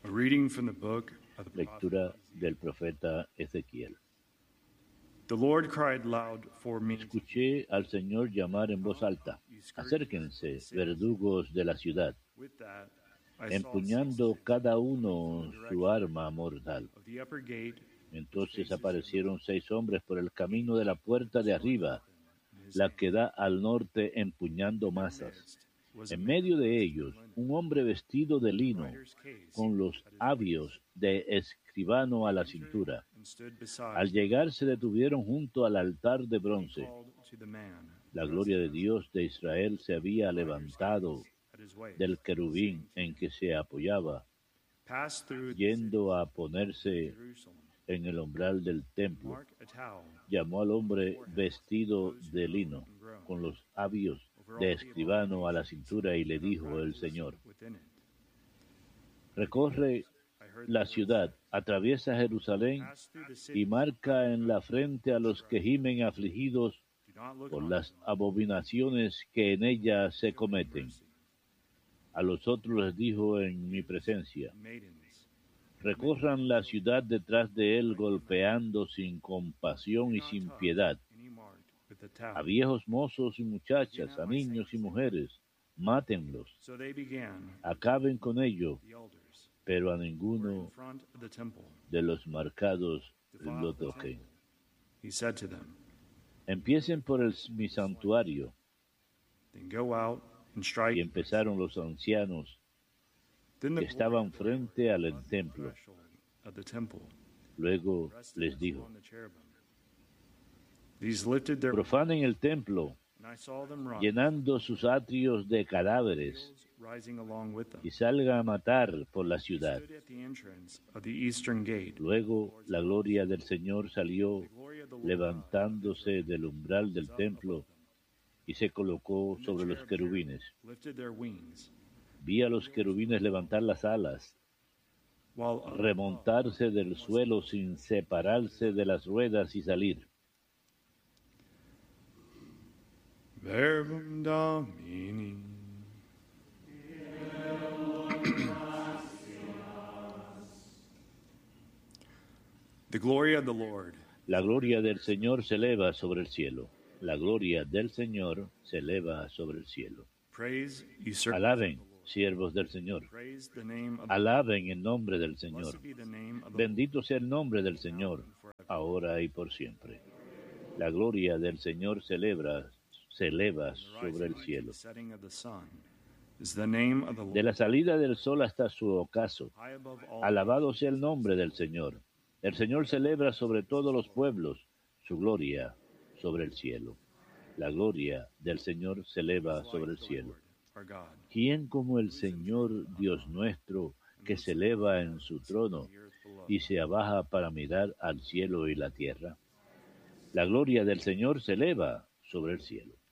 A reading from the book of the prophet. Lectura del profeta Ezequiel. The Lord cried loud for me. Escuché al Señor llamar en voz alta: acérquense, verdugos de la ciudad, With that, I saw empuñando cada uno su arma mortal. of the upper gate, Entonces aparecieron 6 hombres por el camino de la puerta de arriba, la que da al norte, empuñando masas. En medio de ellos, un hombre vestido de lino, con los abios de escribano a la cintura. and stood beside Al llegar se detuvieron junto al altar de bronce. called to the man La gloria de Dios de Israel se había levantado at his waist. del querubín en que se apoyaba, Pass through yendo a ponerse Jerusalem. en el umbral del templo. Mark a towel Llamó al hombre vestido de lino, con los abios de escribano a la cintura, y le dijo el Señor: within it. recorre I heard la ciudad, atraviesa Jerusalén pass through the y city. marca en la frente a los que gimen afligidos Do not look por on las abominaciones que en ella se cometen. mercy. A los otros les dijo en mi presencia: Maidens, recorran la ciudad detrás de él, golpeando sin compasión y sin piedad, any marked with the a towel. viejos mozos y muchachas, a niños y mujeres. Mátenlos, So they began, acaben con ello, the elders, pero a were in ninguno front of the temple, de los marcados defiled lo the toquen. temple. He said to them, Empiecen por mi santuario. then go out and Y strike. empezaron los ancianos Then que the estaban frente al on the templo. threshold of the temple Luego rested les dijo: on the cherubim. These lifted their profanen el templo, and I saw them rise, llenando sus atrios de cadáveres, rising along with them. y salgan a matar por la ciudad. Stood at the entrance of the eastern gate. Luego la gloria del Señor salió, The glory of the Lord levantándose del umbral del templo, y se colocó and the sobre los cherub querubines. lifted their wings, Vi a los querubines levantar las alas, while remontarse del suelo sin separarse de las ruedas y salir. Verbum Domini. The glory of the Lord La gloria del Señor se eleva sobre el cielo. La gloria del Señor se eleva sobre el cielo. praise ye servants Alaben, of the Lord. siervos del Señor. Praise the name of Alaben el nombre del Señor. Blessed be the name of the Bendito sea el nombre del Señor, ahora y por siempre. La gloria del Señor se eleva sobre el cielo. The setting of the sun is the name of the De Lord. la salida del sol hasta su ocaso, High above all alabado sea el nombre del Señor. El Señor celebra sobre todos los pueblos, su gloria sobre el cielo. La gloria del Señor se eleva sobre el cielo. our God. ¿Quién como el Señor Dios nuestro, que se eleva en su trono The earth below. y se abaja para mirar al cielo y la tierra? La gloria del Señor se eleva sobre el cielo.